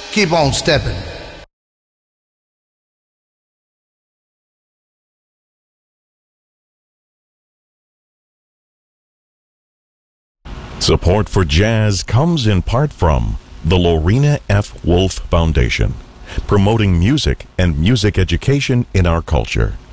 Keep on stepping. Support for jazz comes in part from the Lorena F. Wolf Foundation, promoting music and music education in our culture.